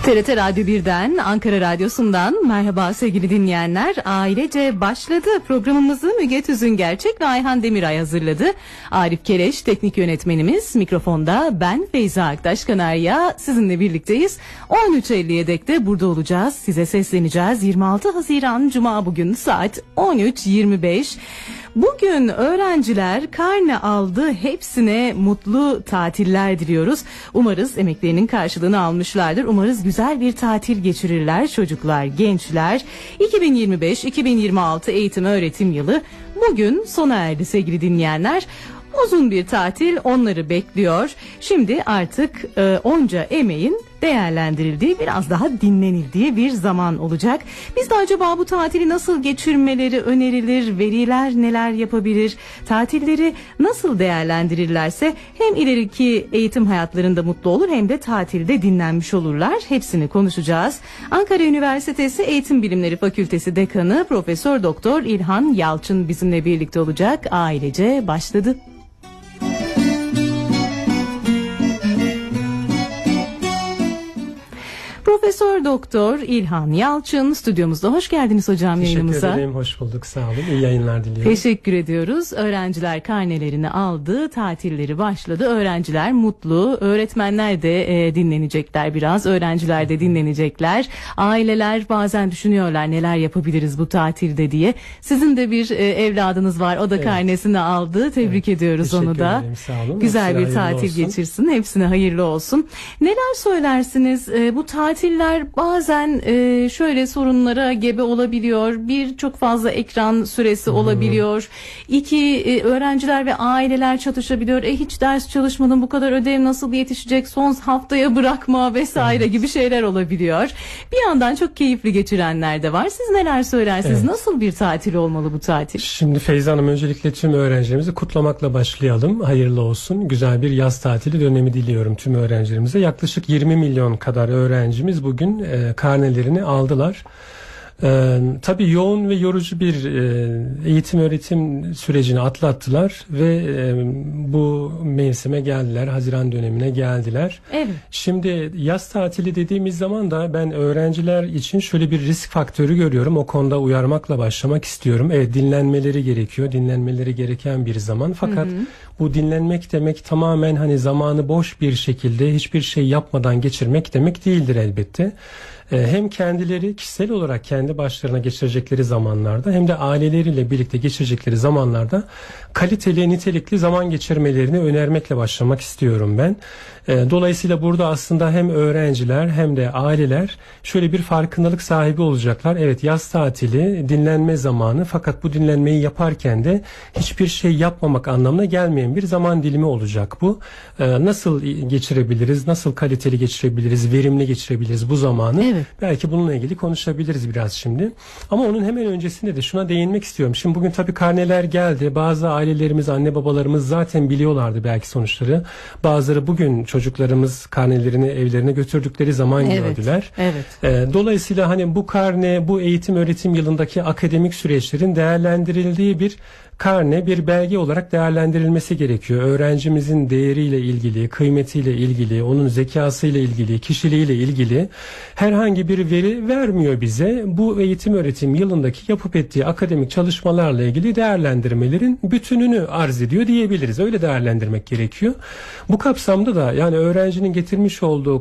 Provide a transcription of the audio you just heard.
TRT Radyo 1'den, Ankara Radyosu'ndan merhaba sevgili dinleyenler. Ailece başladı. Programımızı Müge Tüzüngerçek ve Ayhan Demiray hazırladı. Arif Kereş teknik yönetmenimiz, mikrofonda ben Feyza Aktaş Kanarya sizinle birlikteyiz. 13.50'ye dek de burada olacağız. Size sesleneceğiz. 26 Haziran Cuma bugün saat 13.25. Bugün öğrenciler karne aldı. Hepsine mutlu tatiller diliyoruz. Umarız emeklerinin karşılığını almışlardır. Umarız güzel bir tatil geçirirler çocuklar, gençler. 2025-2026 eğitim öğretim yılı bugün sona erdi sevgili dinleyenler. Uzun bir tatil onları bekliyor. Şimdi artık onca emeğin değerlendirildiği, biraz daha dinlenildiği bir zaman olacak. Biz de acaba bu tatili nasıl geçirmeleri önerilir, veliler neler yapabilir, tatilleri nasıl değerlendirirlerse hem ileriki eğitim hayatlarında mutlu olur hem de tatilde dinlenmiş olurlar. Hepsini konuşacağız. Ankara Üniversitesi Eğitim Bilimleri Fakültesi Dekanı Profesör Doktor İlhan Yalçın bizimle birlikte olacak. Ailece başladı. Profesör Doktor İlhan Yalçın stüdyomuzda. Hoş geldiniz hocam yayınımıza. Teşekkür ederim, hoş bulduk, sağ olun. İyi yayınlar diliyorum. Teşekkür ediyoruz. Öğrenciler karnelerini aldı, tatilleri başladı. Öğrenciler mutlu, öğretmenler de dinlenecekler biraz, öğrenciler de dinlenecekler. Aileler bazen düşünüyorlar neler yapabiliriz bu tatilde diye. Sizin de bir evladınız var, o da karnesini aldı. Tebrik ediyoruz onu da. Ederim, sağ olun. Güzel bir tatil geçirsin, hepsine hayırlı olsun. Neler söylersiniz? Bu tatiller bazen şöyle sorunlara gebe olabiliyor. Bir, çok fazla ekran süresi olabiliyor. İki, öğrenciler ve aileler çatışabiliyor. Hiç ders çalışmadım, bu kadar ödev nasıl yetişecek, son haftaya bırakma vesaire gibi şeyler olabiliyor. Bir yandan çok keyifli geçirenler de var. Siz neler söylersiniz? Evet. Nasıl bir tatil olmalı bu tatil? Şimdi Feyza Hanım, öncelikle tüm öğrencilerimizi kutlamakla başlayalım. Hayırlı olsun. Güzel bir yaz tatili dönemi diliyorum tüm öğrencilerimize. Yaklaşık 20 milyon kadar öğrencimiz bugün karnelerini aldılar. Tabii yoğun ve yorucu bir eğitim öğretim sürecini atlattılar ve bu mevsime geldiler, Haziran dönemine geldiler. Evet. Şimdi yaz tatili dediğimiz zaman da ben öğrenciler için şöyle bir risk faktörü görüyorum. O konuda uyarmakla başlamak istiyorum. Evet, dinlenmeleri gerekiyor, dinlenmeleri gereken bir zaman. Fakat bu dinlenmek demek tamamen hani zamanı boş bir şekilde hiçbir şey yapmadan geçirmek demek değildir elbette. Hem kendileri kişisel olarak kendi başlarına geçirecekleri zamanlarda hem de aileleriyle birlikte geçirecekleri zamanlarda kaliteli, nitelikli zaman geçirmelerini önermekle başlamak istiyorum ben. Dolayısıyla burada aslında hem öğrenciler hem de aileler şöyle bir farkındalık sahibi olacaklar. Evet, yaz tatili dinlenme zamanı, fakat bu dinlenmeyi yaparken de hiçbir şey yapmamak anlamına gelmeyen bir zaman dilimi olacak bu. Nasıl geçirebiliriz, nasıl kaliteli geçirebiliriz, verimli geçirebiliriz bu zamanı? Evet. Belki bununla ilgili konuşabiliriz biraz şimdi. Ama onun hemen öncesinde de şuna değinmek istiyorum. Şimdi bugün tabii karneler geldi. Bazı ailelerimiz, anne babalarımız zaten biliyorlardı belki sonuçları. Bazıları bugün çocuklarımız karnelerini evlerine götürdükleri zaman gördüler. Evet. Dolayısıyla hani bu karne, bu eğitim öğretim yılındaki akademik süreçlerin değerlendirildiği bir karne, bir belge olarak değerlendirilmesi gerekiyor. Öğrencimizin değeriyle ilgili, kıymetiyle ilgili, onun zekasıyla ilgili, kişiliğiyle ilgili herhangi bir veri vermiyor bize. Bu eğitim öğretim yılındaki yapıp ettiği akademik çalışmalarla ilgili değerlendirmelerin bütününü arz ediyor diyebiliriz. Öyle değerlendirmek gerekiyor. Bu kapsamda da yani öğrencinin getirmiş olduğu